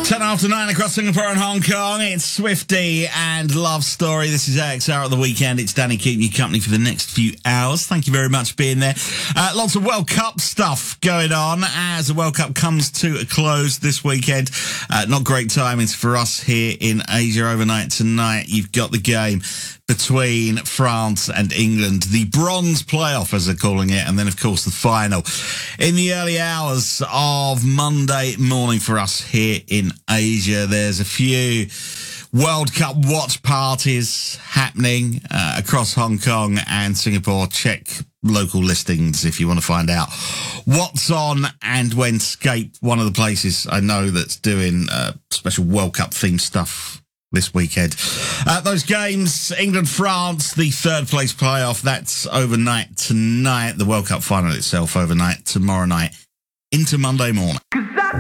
10 after 9 across Singapore and Hong Kong. It's Swifty and Love Story. This is XR at the weekend. It's Danny keeping you company for the next few hours. Thank you very much for being there. Lots of World Cup stuff going on as the World Cup comes to a close this weekend. Not great timings for us here in Asia overnight tonight. You've got the game between France and England, the bronze playoff as they're calling it, and then of course the final in the early hours of Monday morning for us here in Asia. There's a few World Cup watch parties happening across Hong Kong and Singapore. Check local listings if you want to find out what's on and when. Scape, one of the places I know that's doing special World Cup themed stuff this weekend. Those games, England-France, the third place playoff, that's overnight tonight. The World Cup final itself overnight tomorrow night into Monday morning.